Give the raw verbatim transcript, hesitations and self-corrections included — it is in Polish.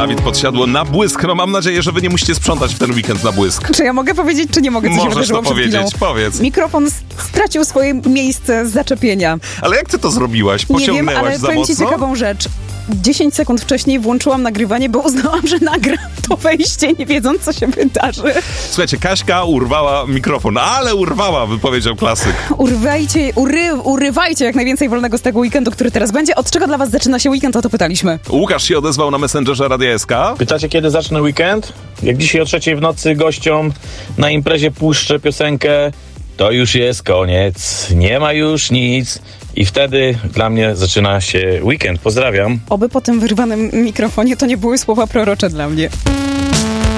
Dawid Podsiadło na błysk. No mam nadzieję, że wy nie musicie sprzątać w ten weekend na błysk. Czy ja mogę powiedzieć, czy nie mogę? Co Możesz się to powiedzieć, chwilą? powiedz. Mikrofon stracił swoje miejsce zaczepienia. Ale jak ty to zrobiłaś? Pociągnęłaś Nie wiem, ale za powiem mocno? ci ciekawą rzecz. dziesięć sekund wcześniej włączyłam nagrywanie, bo uznałam, że nagram to wejście, nie wiedząc, co się wydarzy. Słuchajcie, Kaśka urwała mikrofon, ale urwała, by powiedział klasyk. Urwajcie, ury, urywajcie jak najwięcej wolnego z tego weekendu, który teraz będzie. Od czego dla was zaczyna się weekend, o to pytaliśmy. Łukasz się odezwał na Messengerze Radia S K. Pytacie, kiedy zacznę weekend? Jak dzisiaj o trzeciej w nocy gościom na imprezie puszczę piosenkę, to już jest koniec, nie ma już nic i wtedy dla mnie zaczyna się weekend. Pozdrawiam. Oby po tym wyrwanym mikrofonie to nie były słowa prorocze dla mnie.